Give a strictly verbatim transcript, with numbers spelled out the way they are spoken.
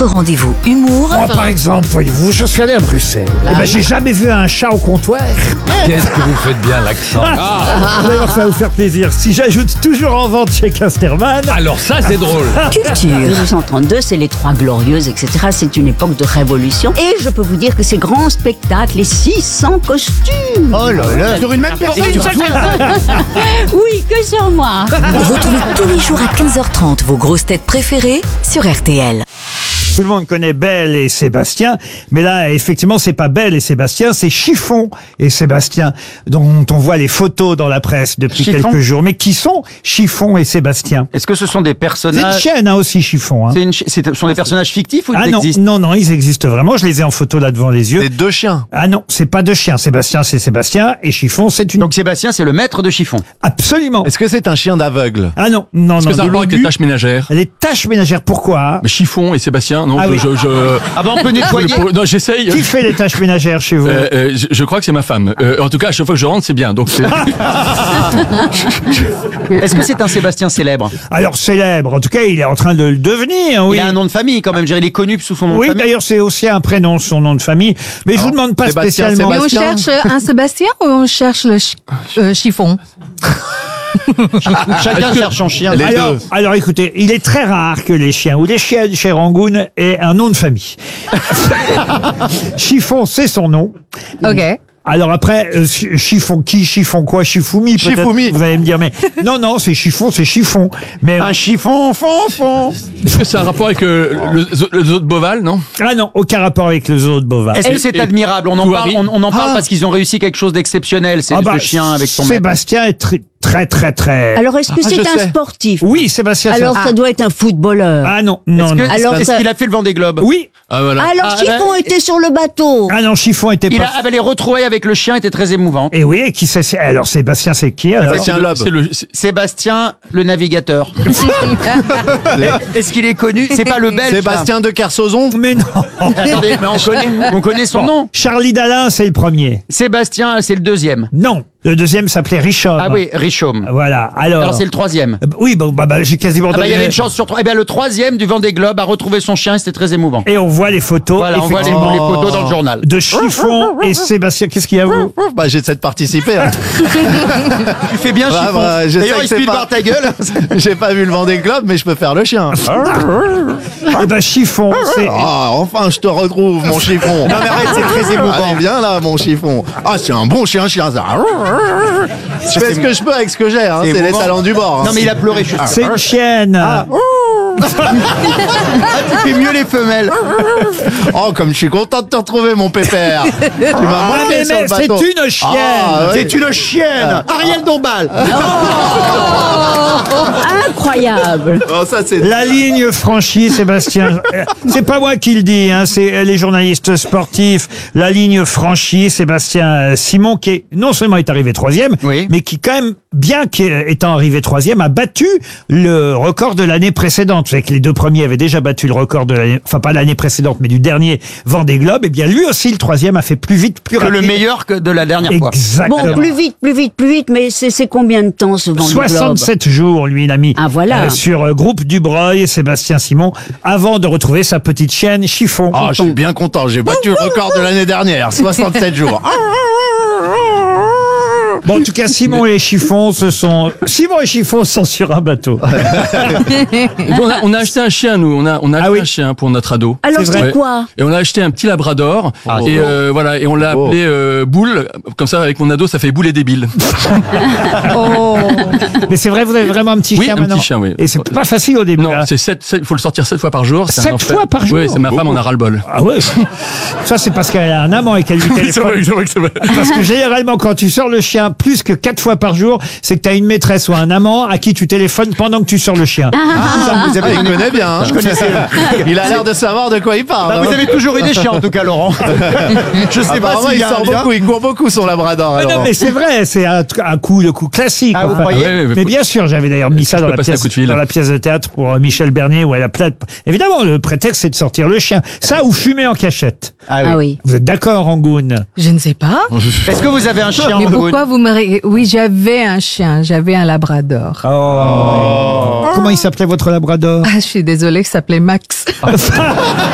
Votre rendez-vous humour. Moi, par exemple, voyez-vous, je suis allé à Bruxelles. Eh ben, j'ai jamais vu un chat au comptoir. Qu'est-ce que vous faites bien l'accent. D'ailleurs, ça va vous faire plaisir. Si j'ajoute toujours en vente chez Casterman. Alors ça, c'est drôle. Culture. dix-huit cent trente-deux, c'est les Trois Glorieuses, et cetera. C'est une époque de révolution. Et je peux vous dire que ces grands spectacles, les six cents costumes. Oh là là. Sur une même personne. Oui, que sur moi. Retrouvez tous les jours à quinze heures trente vos grosses têtes préférées sur R T L. Tout le monde connaît Belle et Sébastien, mais là, effectivement, c'est pas Belle et Sébastien, c'est Chiffon et Sébastien, dont on voit les photos dans la presse depuis Chiffon quelques jours. Mais qui sont Chiffon et Sébastien? Est-ce que ce sont des C'est une personnages chaîne, hein, aussi, Chiffon. Hein. C'est une chi- c'est- Ce sont des personnages fictifs ou Ah ils non, existent? non, non, ils existent vraiment. Je les ai en photo là devant les yeux. C'est deux chiens. Ah non, c'est pas deux chiens. Sébastien, c'est Sébastien, et Chiffon, c'est une. Donc Sébastien, c'est le maître de Chiffon. Absolument. Est-ce que c'est un chien d'aveugle? Ah non, non, Est-ce non. que ça a de rapport avec les l'obus. tâches ménagères? Les tâches ménagères, pourquoi? Mais Chiffon et Sébastien, non, Ah je, oui. je, je- Ah bah on peut nettoyer. je- non, j'essaye. Qui fait les tâches ménagères chez vous? Euh, euh, je, je crois que c'est ma femme. Euh, en tout cas, à chaque fois que je rentre, c'est bien. Donc, c'est- Est-ce que c'est un Sébastien célèbre? Alors célèbre, en tout cas, il est en train de le devenir. Oui. Il a un nom de famille quand même, je dirais, il est connu sous son nom Oui, de famille. d'ailleurs, c'est aussi un prénom, son nom de famille. Mais je vous demande pas Sébastien, spécialement. Mais on Sébastien. cherche un Sébastien ou on cherche le chi- euh, chiffon? Chacun cherche son chien. Les Alors, deux. alors écoutez, il est très rare que les chiens ou les chiennes chez Rangoon aient un nom de famille. Chiffon, c'est son nom. Ok. Alors après, euh, chi- chiffon qui, chiffon quoi, chifoumi peut-être, Chifoumi. vous allez me dire, mais non, non, c'est chiffon, c'est chiffon. Mais Un chiffon, fond, fond. est-ce que ça a un rapport avec euh, le, zo- le zoo de Beauval, non? ah non, aucun rapport avec le zoo de Beauvais. Est-ce que c'est Et- admirable? On en Tout parle, arrive. on, on en parle Ah. parce qu'ils ont réussi quelque chose d'exceptionnel. C'est Ah bah, ce chien avec son maître. Sébastien est très, très, très, très. Alors, est-ce que Ah, c'est je un sais. sportif? Oui, Sébastien. Alors, c'est- ça doit être un footballeur. Ah non, non, Est-ce que- non. Alors, est-ce ça- qu'il a fait le Vendée Globe? Oui. Ah voilà. Alors, Ah, Chiffon là- était sur le bateau. Ah non, chiffon était Il pas. a, ah bah, les retrouvailles avec le chien étaient très émouvantes. Et oui, et qui c'est c'est- alors Sébastien, c'est qui alors? Sébastien Loeb. C'est le, c'est- Sébastien, le navigateur. Est-ce qu'il est connu? C'est pas le belge. Sébastien de Kersozon. Mais non. ça. Attendez, mais on connaît, on connaît son nom. Charlie Dalin, c'est le premier. Sébastien, c'est le deuxième. Non, le deuxième s'appelait Richomme. Ah oui, Richomme. Voilà. Alors. Alors c'est le troisième. Euh, Oui, bon, bah, bah, j'ai quasiment Ah bah, il y donné- avait une chance sur trois. Eh bien, le troisième du Vendée Globe a retrouvé son chien et c'était très émouvant. Et on voit les photos. Voilà, on voit les, effectivement, les photos dans le journal. de Chiffon et Sébastien. Qu'est-ce qu'il y a vous? Bah, j'essaie de participer. hein. Tu fais bien, Ouais, Chiffon. bah, je sais D'ailleurs, que il c'est suffit de pas- voir ta gueule. J'ai pas vu le Vendée Globe, mais je peux faire le chien. Eh ben Chiffon, c'est. Ah, enfin, je te retrouve, mon chiffon. Non, mais arrête, c'est très émouvant. Allez, viens là, mon chiffon. Ah, c'est un bon chien, chien, ça. Je fais ce que je peux avec ce que j'ai, hein. C'est C'est les émouvant. talents du bord. hein. Non, mais il a pleuré. Je... C'est une chienne. Ah, tu fais mieux les femelles. Oh, comme je suis content de te retrouver, mon pépère. Tu m'as Ah, manqué mais, sur mais le c'est bateau. une chienne. Ah, ouais. C'est une chienne. Ariel Dombal. Incroyable. Oh, ça, c'est... La ligne franchie, Sébastien. Euh, C'est pas moi qui le dis, hein, c'est euh, les journalistes sportifs. La ligne franchie, Sébastien euh, Simon, qui est, non seulement est arrivé troisième, Oui. mais qui quand même, bien qu'étant arrivé troisième, a battu le record de l'année précédente. Vous savez que les deux premiers avaient déjà battu le record de l'année, enfin pas l'année précédente, mais du dernier Vendée Globe. Et bien lui aussi, le troisième, a fait plus vite, plus Que rapide. le meilleur que de la dernière fois. Exactement. Bon, plus vite, plus vite, plus vite, mais c'est c'est combien de temps ce Vendée Globe? soixante-sept jours, lui, il a mis Ah, voilà. euh, sur euh, Groupe Dubreuil, Sébastien Simon, avant de retrouver sa petite chienne Chiffon. Ah, je suis bien content. J'ai battu le record de l'année dernière. soixante-sept jours. Bon, en tout cas, Simon et Chiffon, ce sont Simon et Chiffon sont sur un bateau. Et puis, on, a, on a acheté un chien, nous. On a, on a acheté oui. un chien pour notre ado. Alors, C'est c'est vrai. quoi? Et on a acheté un petit labrador. et euh, voilà, et on l'a Oh. appelé euh, Boule. Comme ça, avec mon ado, ça fait Boule et débile. Oh. Mais c'est vrai, vous avez vraiment un petit Oui, chien un maintenant. petit chien, oui. Et c'est pas facile au début. Non, hein. c'est sept, sept, il faut le sortir sept fois par jour. C'est un Sept enfer. fois par jour Oui, c'est ma femme, on a ras-le-bol. Ah ouais. Ça, c'est parce qu'elle a un amant et qu'elle lui téléphone. c'est vrai que c'est vrai. Parce que généralement, quand tu sors le chien plus que quatre fois par jour, c'est que tu as une maîtresse ou un amant à qui tu téléphones pendant que tu sors le chien. Ah, vous, Ah, avez il connaît bien. Hein. Je connaissais. Il a l'air de savoir de quoi il parle. Bah, hein. vous avez toujours eu des chiens en tout cas, Laurent. Je sais pas Apparemment, s'il il y a un sort lien. beaucoup, il court beaucoup son labrador. Ah non, alors. mais c'est vrai, c'est un, un coup, le coup classique. Ah, vous Enfin, croyez Ouais, ouais, mais faut- bien sûr, j'avais d'ailleurs mis ça Je dans peux la, passer un pièce, coup de fil. dans la pièce de théâtre pour euh, Michel Bernier où elle a plein de... Évidemment, le prétexte, c'est de sortir le chien. Ça ou fumer en cachette. Ah oui. Vous êtes d'accord, Rangoon? Je ne sais pas. Est-ce que vous avez un chien Mais Rangoon pourquoi vous me... ré- Oui, j'avais un chien, j'avais un labrador. Oh. Comment il s'appelait votre labrador? Ah, je suis désolée, il s'appelait Max.